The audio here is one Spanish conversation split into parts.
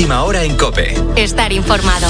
última hora en COPE. Estar informado.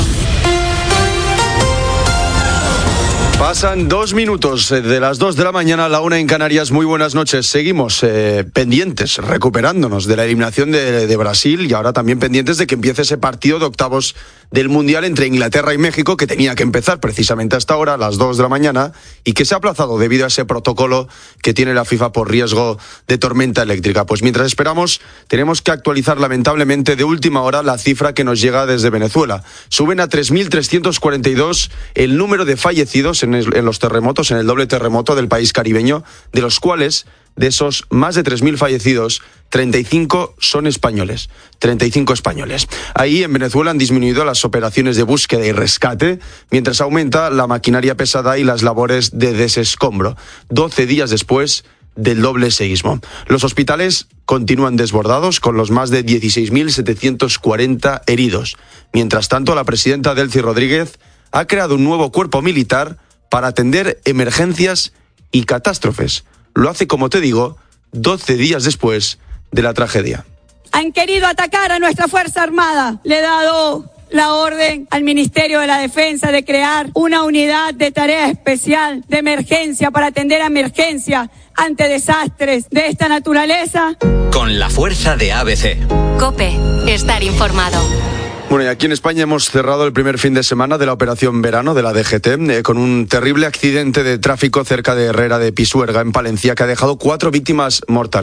Pasan 2 minutos de las 2 de la mañana a la 1 en Canarias. Muy buenas noches. Seguimos pendientes, recuperándonos de la eliminación de Brasil y ahora también pendientes de que empiece ese partido de octavos del Mundial entre Inglaterra y México, que tenía que empezar precisamente hasta ahora, a las 2 de la mañana, y que se ha aplazado debido a ese protocolo que tiene la FIFA por riesgo de tormenta eléctrica. Pues mientras esperamos, tenemos que actualizar lamentablemente de última hora la cifra que nos llega desde Venezuela. Suben a 3.342 el número de fallecidos en los terremotos, en el doble terremoto del país caribeño, de los cuales, de esos más de 3.000 fallecidos, 35 son españoles. 35 españoles. Ahí en Venezuela han disminuido las operaciones de búsqueda y rescate, mientras aumenta la maquinaria pesada y las labores de desescombro. 12 días después del doble seísmo. Los hospitales continúan desbordados con los más de 16.740 heridos. Mientras tanto, la presidenta Delcy Rodríguez ha creado un nuevo cuerpo militar para atender emergencias y catástrofes. Lo hace, como te digo, 12 días después de la tragedia. Han querido atacar a nuestra Fuerza Armada. Le he dado la orden al Ministerio de la Defensa de crear una unidad de tarea especial de emergencia para atender a emergencias ante desastres de esta naturaleza. Con la fuerza de ABC. COPE. Estar informado. Bueno, y aquí en España hemos cerrado el primer fin de semana de la operación verano de la DGT con un terrible accidente de tráfico cerca de Herrera de Pisuerga, en Palencia, que ha dejado 4 víctimas mortales.